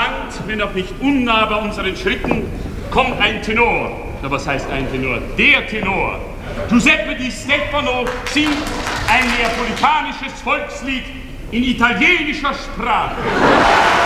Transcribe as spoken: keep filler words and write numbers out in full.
entfernt, wenn auch nicht unnah bei unseren Schritten, kommt ein Tenor. Na, was heißt ein Tenor? Der Tenor. Giuseppe Di Stefano singt ein neapolitanisches Volkslied in italienischer Sprache.